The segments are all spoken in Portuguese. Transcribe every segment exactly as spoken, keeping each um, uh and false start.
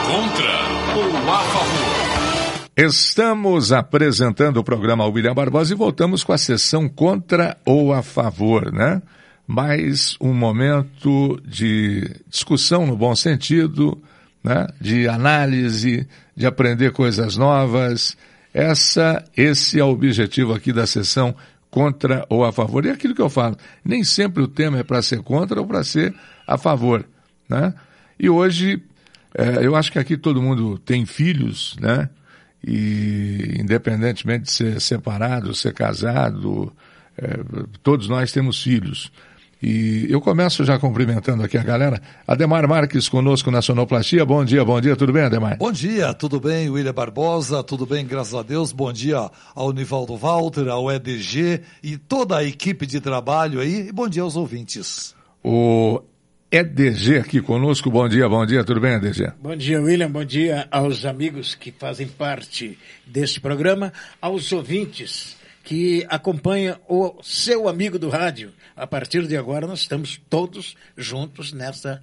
contra ou a favor? Estamos apresentando o programa William Barbosa e voltamos com a sessão contra ou a favor, né? Mais um momento de discussão no bom sentido, né? De análise, de aprender coisas novas. Essa, esse é o objetivo aqui da sessão contra ou a favor. E é aquilo que eu falo, nem sempre o tema é para ser contra ou para ser a favor, né? E hoje, é, eu acho que aqui todo mundo tem filhos, né? E independentemente de ser separado, ser casado, é, todos nós temos filhos. E eu começo já cumprimentando aqui a galera. Ademar Marques conosco na Sonoplastia. Bom dia, bom dia, tudo bem, Ademar? Bom dia, tudo bem, William Barbosa, tudo bem, graças a Deus. Bom dia ao Nivaldo Walter, ao E D G e toda a equipe de trabalho aí. E bom dia aos ouvintes. O E D G aqui conosco. Bom dia, bom dia, tudo bem, E D G? Bom dia, William, bom dia aos amigos que fazem parte deste programa, aos ouvintes que acompanham o seu amigo do rádio. A partir de agora nós estamos todos juntos nessa...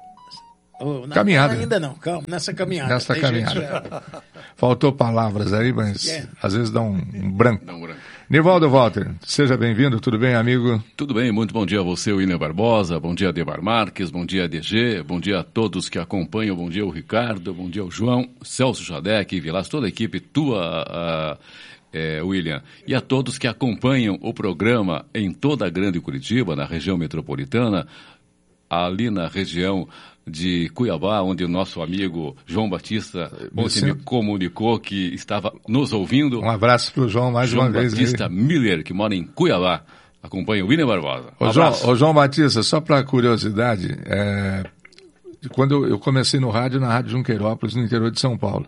Oh, na, caminhada. Ainda não, calma, nessa caminhada. Nessa Tem caminhada. Gente... Faltou palavras aí, mas é. às vezes dá um, um branco. Dá um branco. Nivaldo Walter, seja bem-vindo, tudo bem, amigo? Tudo bem, muito bom dia a você, William Barbosa, bom dia, Ademar Marques, bom dia, D G, bom dia a todos que acompanham, bom dia ao Ricardo, bom dia ao João, Celso Jadec, Vilas, toda a equipe tua, a, é, William, e a todos que acompanham o programa em toda a Grande Curitiba, na região metropolitana, ali na região de Cuiabá, onde o nosso amigo João Batista ontem me comunicou que estava nos ouvindo. Um abraço para o João mais João uma vez. João Batista aí. Miller, que mora em Cuiabá, acompanha o William Barbosa. Um ô, João, ô João Batista, só para curiosidade, é, quando eu, eu comecei no rádio, na Rádio Junqueirópolis, no interior de São Paulo,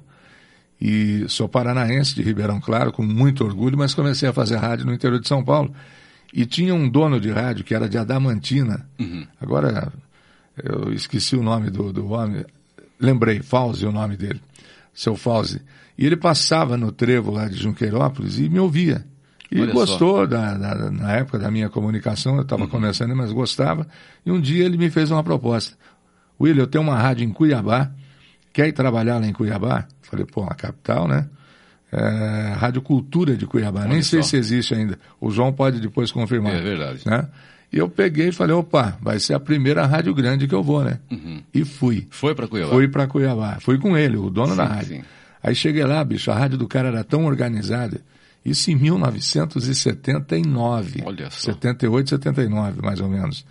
e sou paranaense de Ribeirão Claro, com muito orgulho, mas comecei a fazer rádio no interior de São Paulo, e tinha um dono de rádio que era de Adamantina, uhum. Agora... eu esqueci o nome do, do homem, lembrei, Fauzi, o nome dele, seu Fauzi. E ele passava no trevo lá de Junqueirópolis e me ouvia. E Olha gostou, da, da, na época da minha comunicação, eu estava uhum. começando, mas gostava. E um dia ele me fez uma proposta. William, eu tenho uma rádio em Cuiabá, quer ir trabalhar lá em Cuiabá? Falei, pô, a capital, né? É, Rádio Cultura de Cuiabá, Olha nem só. sei se existe ainda. O João pode depois confirmar. É verdade. Né? E eu peguei e falei, opa, vai ser a primeira rádio grande que eu vou, né? Uhum. E fui. Foi para Cuiabá? Fui para Cuiabá. Fui com ele, o dono sim, da rádio. Sim. Aí cheguei lá, bicho, a rádio do cara era tão organizada. Isso em mil novecentos e setenta e nove. Olha só. setenta e oito, setenta e nove, mais ou menos.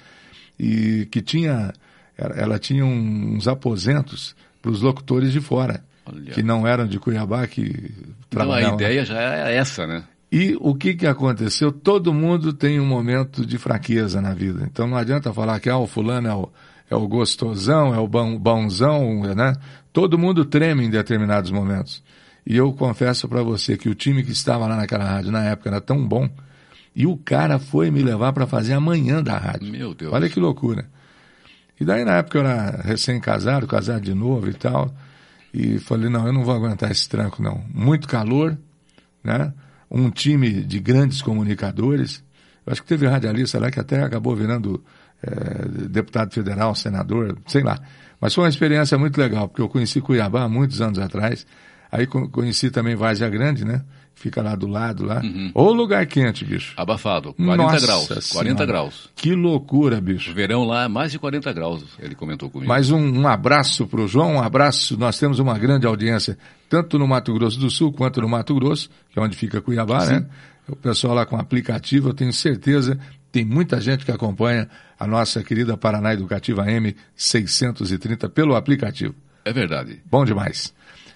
E que tinha, ela, ela tinha uns aposentos para os locutores de fora. Olha. Que não eram de Cuiabá, que trabalhavam. Então a ideia já é essa, né? E o que que aconteceu? Todo mundo tem um momento de fraqueza na vida. Então não adianta falar que ah, o fulano é o, é o gostosão, é o bom, bonzão, né? Todo mundo treme em determinados momentos. E eu confesso para você que o time que estava lá naquela rádio na época era tão bom, e o cara foi me levar para fazer a manhã da rádio. Meu Deus. Olha que loucura. E daí na época eu era recém-casado, casado de novo e tal, e falei, não, eu não vou aguentar esse tranco não. Muito calor, né? Um time de grandes comunicadores. Eu acho que teve radialista lá que até acabou virando é, deputado federal, senador, sei lá. Mas foi uma experiência muito legal, porque eu conheci Cuiabá há muitos anos atrás. Aí conheci também Várzea Grande, né? Fica lá do lado, lá. Uhum. Ô lugar quente, bicho. Abafado, quarenta Nossa graus. Senhora. quarenta graus. Que loucura, bicho. O verão lá é mais de quarenta graus, ele comentou comigo. Mais um, um abraço pro João, um abraço. Nós temos uma grande audiência, tanto no Mato Grosso do Sul quanto no Mato Grosso, que é onde fica Cuiabá, Sim. né? O pessoal lá com aplicativo, eu tenho certeza, tem muita gente que acompanha a nossa querida Paraná Educativa M seiscentos e trinta pelo aplicativo. É verdade. Bom demais.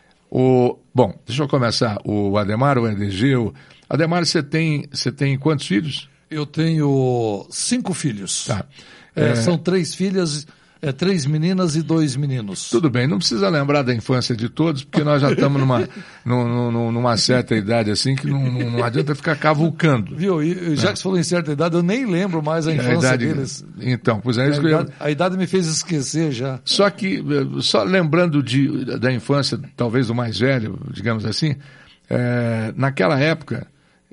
O, bom, deixa eu começar. O Ademar, o E D G, o... Ademar, você tem, você tem quantos filhos? Eu tenho cinco filhos. Tá. É, É... São três filhas, é, três meninas e dois meninos. Tudo bem, não precisa lembrar da infância de todos, porque nós já estamos numa, numa, numa certa idade assim que não, não, não adianta ficar cavucando. Viu? E já que você falou em certa idade, eu nem lembro mais a infância a idade, deles. Então, pois é isso a que eu idade, A idade me fez esquecer já. Só que, só lembrando de, da infância, talvez do mais velho, digamos assim, é, naquela época,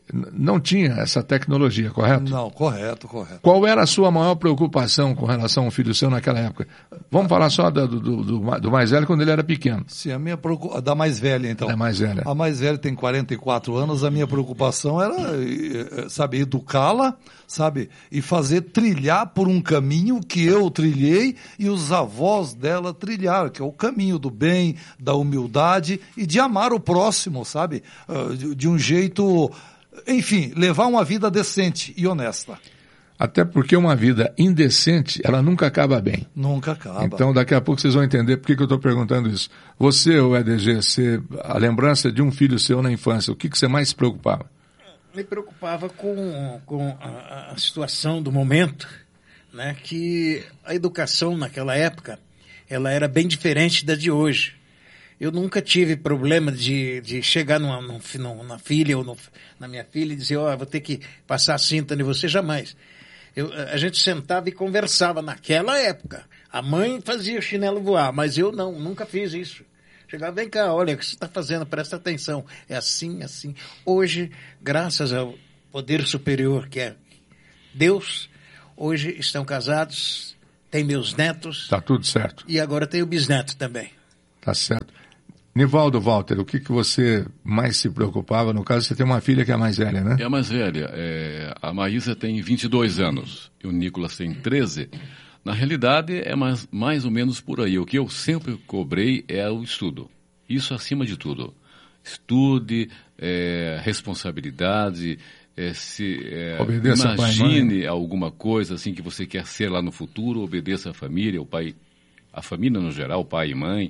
não tinha essa tecnologia, correto? Não, correto, correto. Qual era a sua maior preocupação com relação ao filho seu naquela época? Vamos falar só do, do, do, do mais velho, quando ele era pequeno. Sim, a minha preocupação, da mais velha, então. Da mais velha. A mais velha tem quarenta e quatro anos, a minha preocupação era, sabe, educá-la, sabe, e fazer trilhar por um caminho que eu trilhei e os avós dela trilharam, que é o caminho do bem, da humildade e de amar o próximo, sabe, de, de um jeito... Enfim, levar uma vida decente e honesta. Até porque uma vida indecente, ela nunca acaba bem. Nunca acaba. Então, daqui a pouco vocês vão entender por que, que eu estou perguntando isso. Você, o E D G, você, a lembrança de um filho seu na infância, o que, que você mais se preocupava? Me preocupava com, com a, a situação do momento, né? Que a educação naquela época, ela era bem diferente da de hoje. Eu nunca tive problema de, de chegar numa, numa, na filha ou no, na minha filha e dizer, ó, oh, vou ter que passar a cinta em você, jamais. Eu, a gente sentava e conversava naquela época. A mãe fazia o chinelo voar, mas eu não, nunca fiz isso. Chegava, vem cá, olha o que você está fazendo, presta atenção. É assim, assim. Hoje, graças ao poder superior que é Deus, hoje estão casados, tem meus netos. Está tudo certo. E agora tem o bisneto também. Tá certo. Nivaldo Walter, o que, que você mais se preocupava? No caso, você tem uma filha que é a mais velha, né? É a mais velha. É, a Maísa tem vinte e dois anos e o Nicolas tem treze. Na realidade, é mais, mais ou menos por aí. O que eu sempre cobrei é o estudo. Isso acima de tudo. Estude, é, responsabilidade, é, se, é, obedeça imagine pai, alguma coisa assim que você quer ser lá no futuro, obedeça a família, o pai, a família no geral, pai e mãe.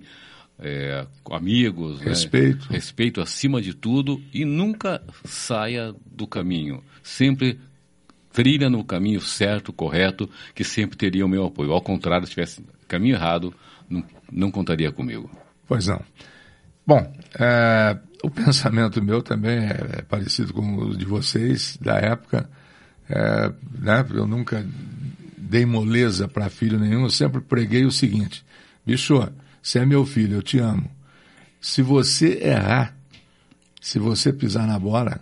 É, amigos, respeito. Né? Respeito acima de tudo e nunca saia do caminho. Sempre trilha no caminho certo, correto, que sempre teria o meu apoio. Ao contrário, se tivesse caminho errado, não, não contaria comigo. Pois não. Bom, é, o pensamento meu também é, é parecido com o de vocês, da época. É, né? Eu nunca dei moleza para filho nenhum, eu sempre preguei o seguinte, bicho, você é meu filho, eu te amo. Se você errar, se você pisar na bola,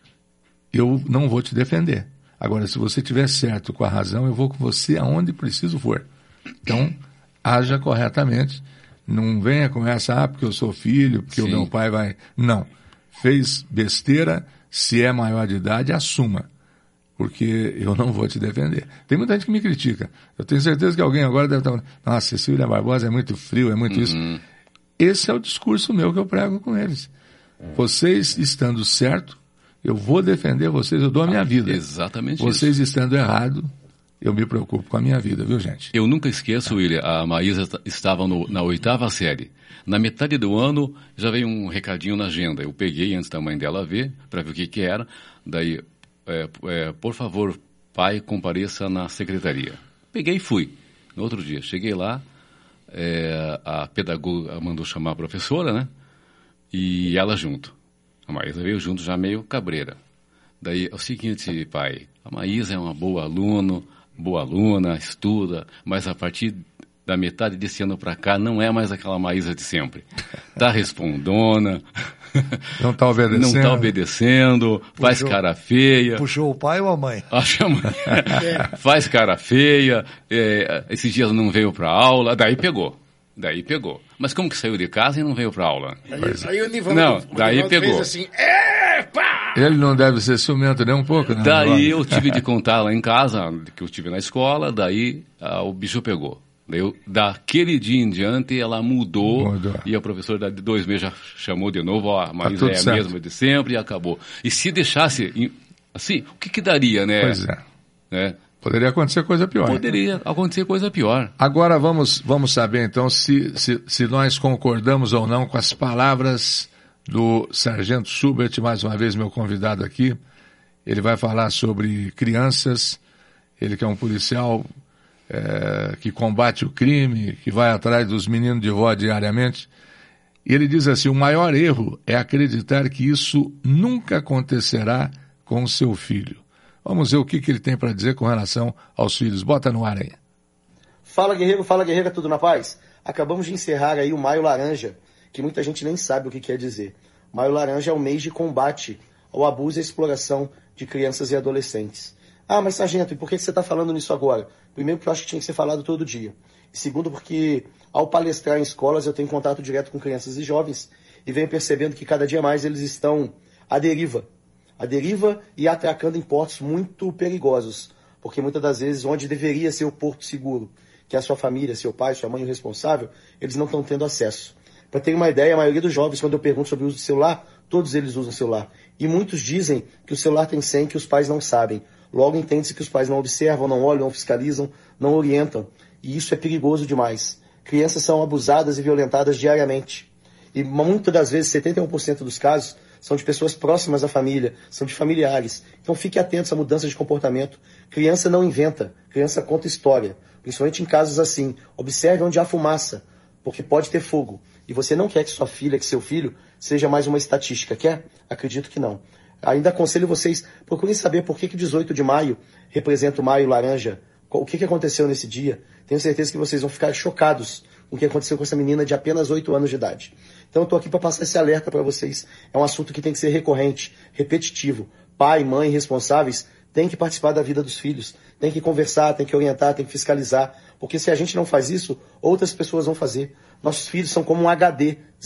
eu não vou te defender. Agora, se você estiver certo com a razão, eu vou com você aonde preciso for. Então, haja corretamente. Não venha com essa, ah, porque eu sou filho, porque Sim. o meu pai vai... Não. Fez besteira, se é maior de idade, assuma. Porque eu não vou te defender. Tem muita gente que me critica. Eu tenho certeza que alguém agora deve estar falando, nossa, esse William Barbosa é muito frio, é muito uhum. isso. Esse é o discurso meu que eu prego com eles. Vocês estando certo, eu vou defender vocês, eu dou a minha ah, vida. Exatamente vocês isso. estando errado, eu me preocupo com a minha vida, viu, gente? Eu nunca esqueço, William, a Maísa estava no, na oitava série. Na metade do ano, já veio um recadinho na agenda. Eu peguei antes da mãe dela ver, para ver o que que era. Daí... É, é, por favor, pai, compareça na secretaria. Peguei e fui. No outro dia, cheguei lá, é, a pedagoga mandou chamar a professora, né? E ela junto. A Maísa veio junto, já meio cabreira. Daí, é o seguinte, pai, a Maísa é uma boa aluna, boa aluna, estuda, mas a partir da metade desse ano para cá não é mais aquela Maísa de sempre. Tá respondona... Não está obedecendo. Não está obedecendo, puxou, faz cara feia. Puxou o pai ou a mãe? Acho a mãe. Faz cara feia, é, esses dias não veio para aula, daí pegou. Daí pegou. Mas como que saiu de casa e não veio para aula? Aí, aí o Nivaldo, não, daí o pegou. Fez assim, epa! Ele não deve ser ciumento nem um pouco, né? Daí eu tive de contar lá em casa, que eu tive na escola, daí ah, o bicho pegou. Daí eu, daquele dia em diante, ela mudou, mudou. E a professora de dois meses já chamou de novo, ó, a Maísa tá é a certo. mesma de sempre e acabou. E se deixasse assim, o que que daria, né? Pois é. Né? Poderia acontecer coisa pior. Poderia acontecer coisa pior. Agora vamos, vamos saber então se, se, se nós concordamos ou não com as palavras do Sargento Schubert, mais uma vez meu convidado aqui. Ele vai falar sobre crianças, ele que é um policial... É, que combate o crime, que vai atrás dos meninos de vó diariamente. E ele diz assim, o maior erro é acreditar que isso nunca acontecerá com o seu filho. Vamos ver o que, que ele tem para dizer com relação aos filhos. Bota no ar aí. Fala guerreiro, fala guerreira, tudo na paz? Acabamos de encerrar aí o Maio Laranja, que muita gente nem sabe o que quer dizer. Maio Laranja é o mês de combate ao abuso e à exploração de crianças e adolescentes. Ah, mas sargento, e por que você está falando nisso agora? Primeiro, porque eu acho que tinha que ser falado todo dia. E segundo, porque ao palestrar em escolas eu tenho contato direto com crianças e jovens e venho percebendo que cada dia mais eles estão à deriva. À deriva e atracando em portos muito perigosos. Porque muitas das vezes onde deveria ser o porto seguro, que é a sua família, seu pai, sua mãe, o responsável, eles não estão tendo acesso. Para ter uma ideia, a maioria dos jovens, quando eu pergunto sobre o uso do celular, todos eles usam celular. E muitos dizem que o celular tem senha que os pais não sabem. Logo entende-se que os pais não observam, não olham, não fiscalizam, não orientam. E isso é perigoso demais. Crianças são abusadas e violentadas diariamente. E muitas das vezes, setenta e um por cento dos casos, são de pessoas próximas à família, são de familiares. Então fique atento a essa mudança de comportamento. Criança não inventa, criança conta história. Principalmente em casos assim. Observe onde há fumaça, porque pode ter fogo. E você não quer que sua filha, que seu filho, seja mais uma estatística, quer? Acredito que não. Ainda aconselho vocês, procurem saber por que que dezoito de maio representa o maio laranja. O que que aconteceu nesse dia? Tenho certeza que vocês vão ficar chocados com o que aconteceu com essa menina de apenas oito anos de idade. Então eu estou aqui para passar esse alerta para vocês. É um assunto que tem que ser recorrente, repetitivo. Pai, mãe, responsáveis, têm que participar da vida dos filhos. Tem que conversar, tem que orientar, tem que fiscalizar. Porque se a gente não faz isso, outras pessoas vão fazer. Nossos filhos são como um H D.